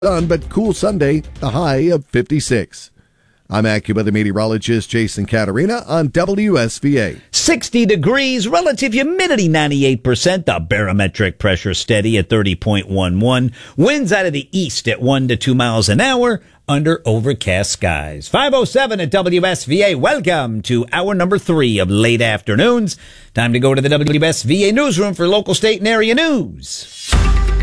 But cool Sunday, a high of 56. I'm AccuWeather meteorologist Jason Caterina on WSVA. 60 degrees, relative humidity 98%, the barometric pressure steady at 30.11, winds out of the east at 1 to 2 miles an hour under overcast skies. 5:07 at WSVA. Welcome to hour number 3 of late afternoons. Time to go to the WSVA newsroom for local, state, and area news.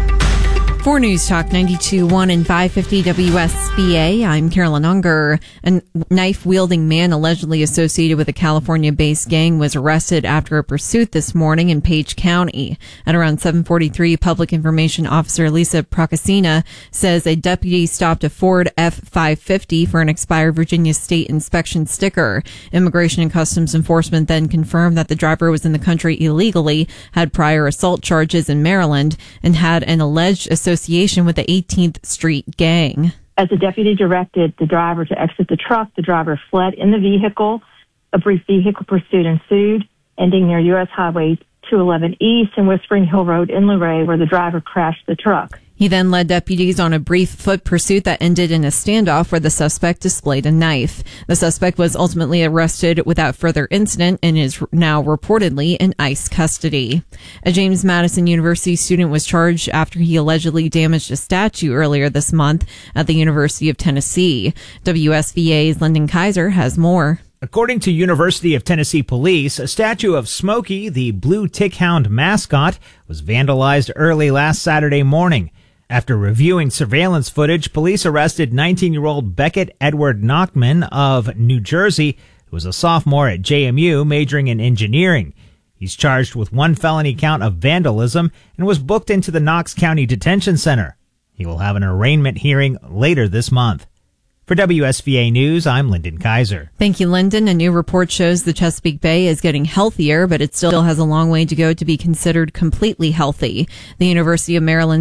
For News Talk 92.1 and 550 WSVA, I'm Carolyn Unger. A knife-wielding man allegedly associated with a California-based gang was arrested after a pursuit this morning in Page County. At around 7:43, Public Information Officer Lisa Procasina says a deputy stopped a Ford F-550 for an expired Virginia State inspection sticker. Immigration and Customs Enforcement then confirmed that the driver was in the country illegally, had prior assault charges in Maryland, and had an alleged association with the 18th Street gang. As the deputy directed the driver to exit the truck, the driver fled in the vehicle. A brief vehicle pursuit ensued, ending near U.S. Highway 211 East and Whispering Hill Road in Luray, where the driver crashed the truck. He then led deputies on a brief foot pursuit that ended in a standoff where the suspect displayed a knife. The suspect was ultimately arrested without further incident and is now reportedly in ICE custody. A James Madison University student was charged after he allegedly damaged a statue earlier this month at the University of Tennessee. WSVA's Lyndon Kaiser has more. According to University of Tennessee police, a statue of Smokey, the blue tick-hound mascot, was vandalized early last Saturday morning. After reviewing surveillance footage, police arrested 19-year-old Beckett Edward Nachman of New Jersey, who was a sophomore at JMU majoring in engineering. He's charged with one felony count of vandalism and was booked into the Knox County Detention Center. He will have an arraignment hearing later this month. For WSVA News, I'm Lyndon Kaiser. Thank you, Lyndon. A new report shows the Chesapeake Bay is getting healthier, but it still has a long way to go to be considered completely healthy. The University of Maryland